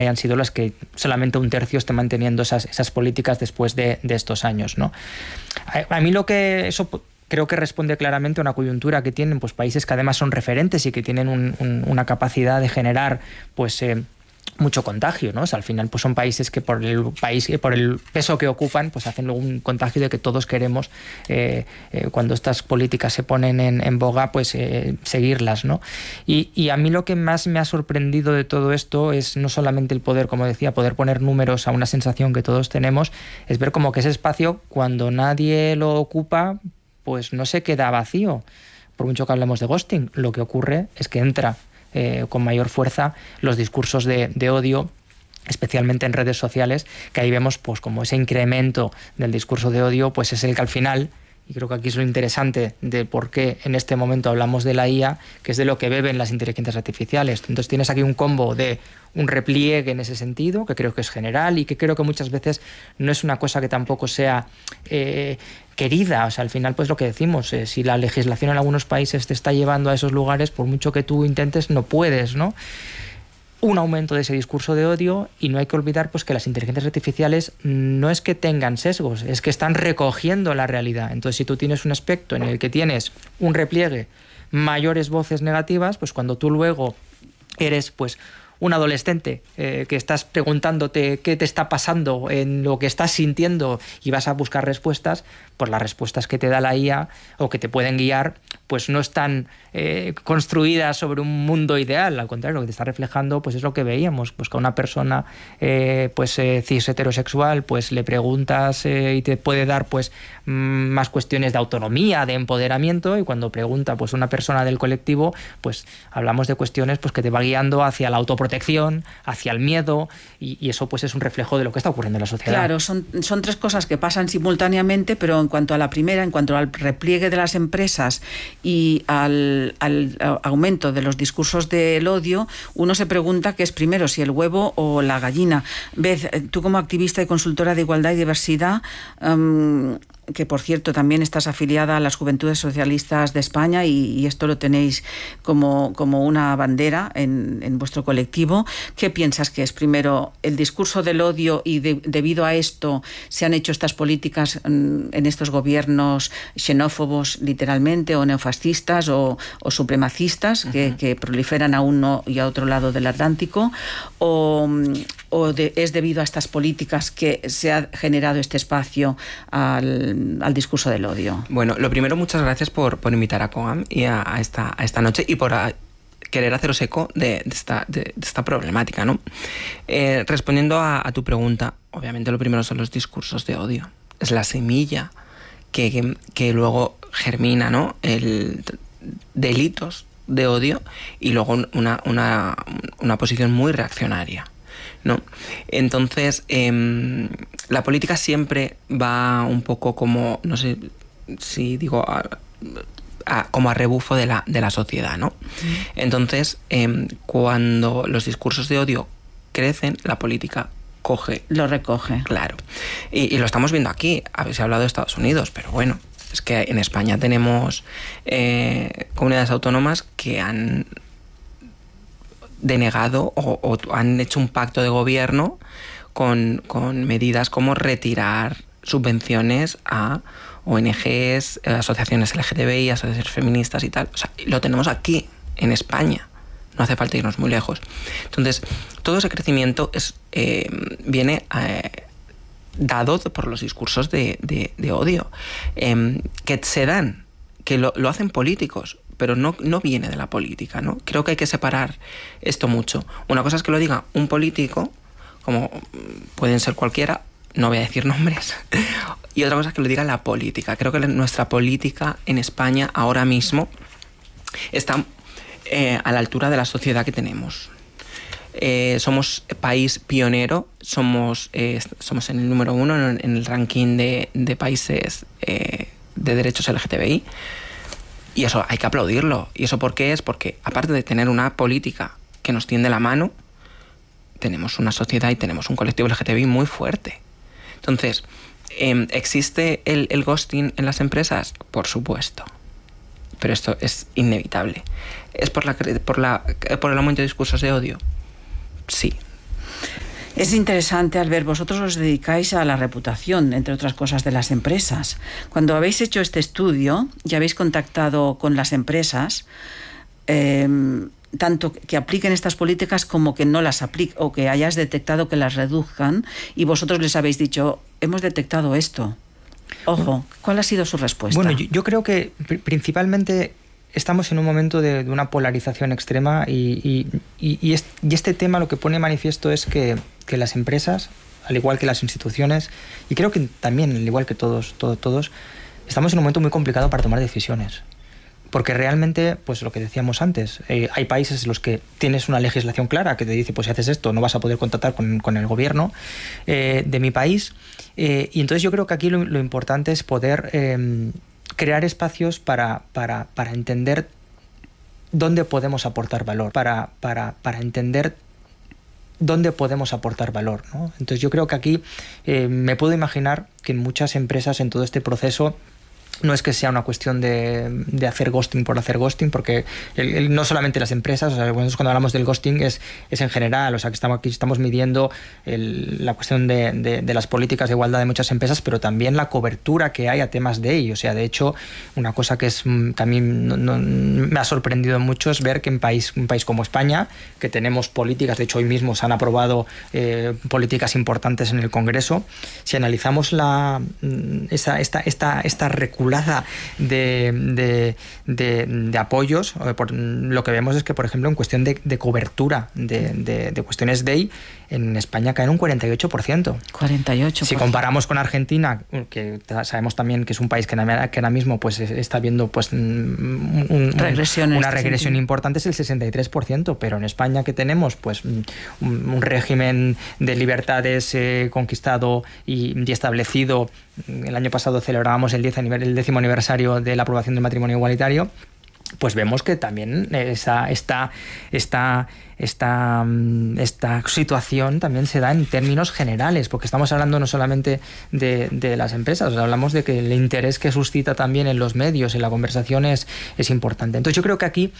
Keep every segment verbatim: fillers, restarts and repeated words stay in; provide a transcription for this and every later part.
han sido las que solamente un tercio esté manteniendo esas, esas políticas después de, de estos años, ¿no? A, a mí lo que eso creo que responde claramente a una coyuntura que tienen pues países que además son referentes y que tienen un, un, una capacidad de generar pues eh, mucho contagio, ¿no? O sea, al final pues son países que por el país, por el peso que ocupan, pues hacen luego un contagio de que todos queremos eh, eh, cuando estas políticas se ponen en, en boga, pues eh, seguirlas, ¿no? Y, y a mí lo que más me ha sorprendido de todo esto es no solamente el poder, como decía, poder poner números a una sensación que todos tenemos, es ver como que ese espacio, cuando nadie lo ocupa, pues no se queda vacío. Por mucho que hablemos de ghosting, lo que ocurre es que entra Eh, con mayor fuerza los discursos de, de odio, especialmente en redes sociales, que ahí vemos pues como ese incremento del discurso de odio pues es el que al final, y creo que aquí es lo interesante de por qué en este momento hablamos de la I A, que es de lo que beben las inteligencias artificiales. Entonces tienes aquí un combo de un repliegue en ese sentido, que creo que es general y que creo que muchas veces no es una cosa que tampoco sea eh, querida. O sea, al final, pues lo que decimos, eh, si la legislación en algunos países te está llevando a esos lugares, por mucho que tú intentes, no puedes, ¿no? Un aumento de ese discurso de odio, y no hay que olvidar pues que las inteligencias artificiales no es que tengan sesgos, es que están recogiendo la realidad. Entonces, si tú tienes un aspecto en el que tienes un repliegue, mayores voces negativas, pues cuando tú luego eres pues un adolescente eh, que estás preguntándote qué te está pasando en lo que estás sintiendo y vas a buscar respuestas, pues las respuestas que te da la I A o que te pueden guiar pues no están eh, construidas sobre un mundo ideal. Al contrario, lo que te está reflejando pues es lo que veíamos, pues que a una persona eh, pues eh, cis heterosexual pues le preguntas eh, y te puede dar pues más cuestiones de autonomía, de empoderamiento, y cuando pregunta pues una persona del colectivo pues hablamos de cuestiones pues que te va guiando hacia la autoprotección, hacia el miedo, y, y eso pues es un reflejo de lo que está ocurriendo en la sociedad. Claro, son, son tres cosas que pasan simultáneamente, pero en cuanto a la primera, en cuanto al repliegue de las empresas y al, al aumento de los discursos del odio, uno se pregunta qué es primero, si el huevo o la gallina. Beth, tú como activista y consultora de igualdad y diversidad, um, que por cierto también estás afiliada a las Juventudes Socialistas de España y, y esto lo tenéis como, como una bandera en, en vuestro colectivo, ¿qué piensas que es primero el discurso del odio y de, debido a esto se han hecho estas políticas en, en estos gobiernos xenófobos literalmente o neofascistas o, o supremacistas uh-huh. que, que proliferan a uno y a otro lado del Atlántico, o, o de, es debido a estas políticas que se ha generado este espacio al al discurso del odio? Bueno, lo primero, muchas gracias por, por invitar a COAM y a, a, esta, a esta noche y por a, querer haceros eco de, de, esta, de, de esta problemática, ¿no? Eh, respondiendo a, a tu pregunta, obviamente lo primero son los discursos de odio. Es la semilla que, que, que luego germina, ¿no? El, delitos de odio y luego una, una, una posición muy reaccionaria, ¿no? Entonces, eh, la política siempre va un poco como, no sé si digo, a, a, como a rebufo de la, de la sociedad, ¿no? Mm. Entonces, eh, cuando los discursos de odio crecen, la política coge. Lo recoge. Claro. Y, y lo estamos viendo aquí. Habéis hablado de Estados Unidos, pero bueno, es que en España tenemos eh, comunidades autónomas que han denegado o, o han hecho un pacto de gobierno con, con medidas como retirar subvenciones a O N Ges, asociaciones L G T B I, asociaciones feministas y tal. O sea, lo tenemos aquí, en España. No hace falta irnos muy lejos. Entonces, todo ese crecimiento es, eh, viene eh, dado por los discursos de, de, de odio eh, que se dan, que lo, lo hacen políticos, pero no, no viene de la política, ¿no? Creo que hay que separar esto mucho. Una cosa es que lo diga un político, como pueden ser cualquiera, no voy a decir nombres, y otra cosa es que lo diga la política. Creo que nuestra política en España ahora mismo está eh, a la altura de la sociedad que tenemos. Eh, somos país pionero, somos, eh, somos en el número uno en, en el ranking de, de países eh, de derechos L G T B I. Y eso hay que aplaudirlo. ¿Y eso por qué es? Porque aparte de tener una política que nos tiende la mano, tenemos una sociedad y tenemos un colectivo L G T B I muy fuerte. Entonces, eh, ¿existe el, el ghosting en las empresas? Por supuesto. Pero esto es inevitable. ¿Es por, la, por, la, por el aumento de discursos de odio? Sí. Es interesante, Albert, vosotros os dedicáis a la reputación, entre otras cosas, de las empresas. Cuando habéis hecho este estudio y habéis contactado con las empresas, eh, tanto que apliquen estas políticas como que no las apliquen, o que hayáis detectado que las reduzcan, y vosotros les habéis dicho, hemos detectado esto. Ojo, ¿cuál ha sido su respuesta? Bueno, yo, yo creo que principalmente estamos en un momento de, de una polarización extrema y, y, y, y, este, y este tema lo que pone manifiesto es que, que las empresas, al igual que las instituciones, y creo que también, al igual que todos, todo, todos, estamos en un momento muy complicado para tomar decisiones. Porque realmente, pues lo que decíamos antes, eh, hay países en los que tienes una legislación clara que te dice, pues si haces esto no vas a poder contratar con, con el gobierno eh, de mi país. Eh, y entonces yo creo que aquí lo, lo importante es poder eh, crear espacios para, para, para entender dónde podemos aportar valor, para, para, para entender dónde podemos aportar valor, ¿no? Entonces yo creo que aquí eh, me puedo imaginar que en muchas empresas en todo este proceso no es que sea una cuestión de, de hacer ghosting por hacer ghosting, porque el, el, no solamente las empresas, o sea, cuando hablamos del ghosting es, es en general, o sea, que estamos, aquí estamos midiendo el, la cuestión de, de, de las políticas de igualdad de muchas empresas, pero también la cobertura que hay a temas de ello. O sea, de hecho, una cosa que, es, que a mí no, no, me ha sorprendido mucho es ver que en país, un país como España, que tenemos políticas, de hecho hoy mismo se han aprobado eh, políticas importantes en el Congreso, si analizamos la, esa, esta, esta, esta reculación De, de, de, de apoyos, por, lo que vemos es que, por ejemplo, en cuestión de, de cobertura de, de, de cuestiones D E I, en España caen un cuarenta y ocho por ciento. cuarenta y ocho por ciento. Si comparamos con Argentina, que sabemos también que es un país que, que ahora mismo pues, está viendo pues, un, un, regresión una este regresión sentido. importante, es el sesenta y tres por ciento, pero en España que tenemos pues, un, un régimen de libertades eh, conquistado y, y establecido. El año pasado celebrábamos el, diez, el décimo aniversario de la aprobación del matrimonio igualitario, pues vemos que también esa, esta, esta, esta, esta situación también se da en términos generales, porque estamos hablando no solamente de, de las empresas, hablamos de que el interés que suscita también en los medios, en la conversación es, es importante. Entonces yo creo que aquí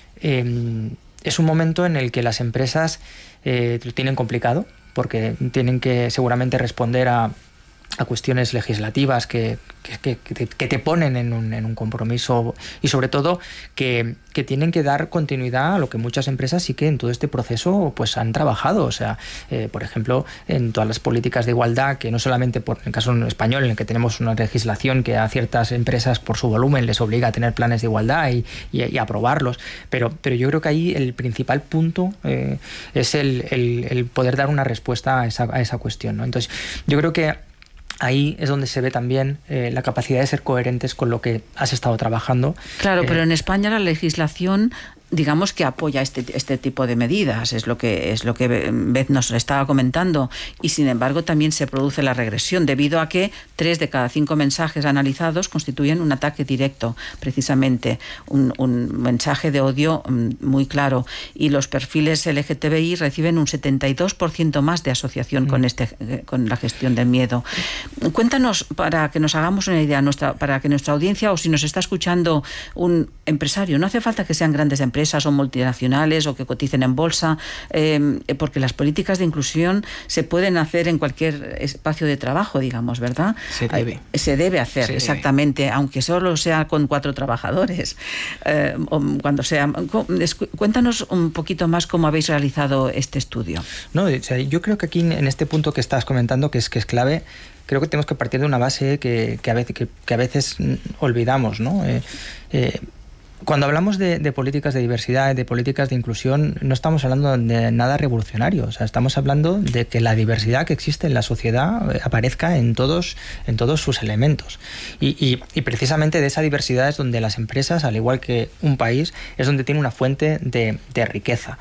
eh, es un momento en el que las empresas eh, lo tienen complicado, porque tienen que seguramente responder a a cuestiones legislativas que, que, que, que te ponen en un, en un compromiso y sobre todo que, que tienen que dar continuidad a lo que muchas empresas sí que en todo este proceso pues han trabajado. O sea, eh, por ejemplo, en todas las políticas de igualdad, que no solamente por el caso español, en el que tenemos una legislación que a ciertas empresas por su volumen les obliga a tener planes de igualdad y, y, y aprobarlos, pero, pero yo creo que ahí el principal punto eh, es el, el, el poder dar una respuesta a esa, a esa cuestión, ¿no? Entonces, yo creo que ahí es donde se ve también eh, la capacidad de ser coherentes con lo que has estado trabajando. Claro, eh, pero en España la legislación, digamos que apoya este, este tipo de medidas, es lo que es lo que Beth nos estaba comentando, y sin embargo también se produce la regresión debido a que tres de cada cinco mensajes analizados constituyen un ataque directo, precisamente un, un mensaje de odio muy claro, y los perfiles L G T B I reciben un setenta y dos por ciento más de asociación mm. con este con la gestión del miedo. Cuéntanos, para que nos hagamos una idea, nuestra, para que nuestra audiencia, o si nos está escuchando un empresario, no hace falta que sean grandes empresas o multinacionales o que coticen en bolsa, eh, porque las políticas de inclusión se pueden hacer en cualquier espacio de trabajo, digamos, ¿verdad? Se debe. Eh, se debe hacer, se exactamente, debe. Aunque solo sea con cuatro trabajadores. Eh, o cuando sea. Cuéntanos un poquito más cómo habéis realizado este estudio. No, o sea, yo creo que aquí en este punto que estás comentando, que es, que es clave, creo que tenemos que partir de una base que, que, a, veces, que, que a veces olvidamos, ¿no? Eh, eh, Cuando hablamos de, de políticas de diversidad, de políticas de inclusión, no estamos hablando de nada revolucionario. O sea, estamos hablando de que la diversidad que existe en la sociedad aparezca en todos, en todos sus elementos. Y, y, y precisamente de esa diversidad es donde las empresas, al igual que un país, es donde tiene una fuente de, de riqueza.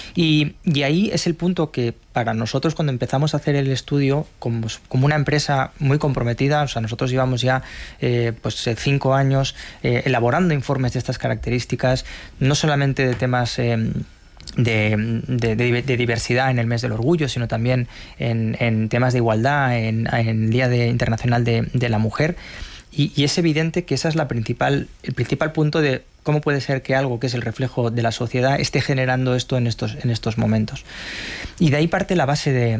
Y, y ahí es el punto que para nosotros, cuando empezamos a hacer el estudio, como, como una empresa muy comprometida, o sea, nosotros llevamos ya eh, pues cinco años eh, elaborando informes de estas características, no solamente de temas eh, de, de, de, de diversidad en el mes del orgullo, sino también en, en temas de igualdad, en, en el Día de, Internacional de, de la Mujer. Y, y es evidente que esa es la principal, el principal punto de cómo puede ser que algo que es el reflejo de la sociedad esté generando esto en estos, en estos momentos. Y de ahí parte la base de,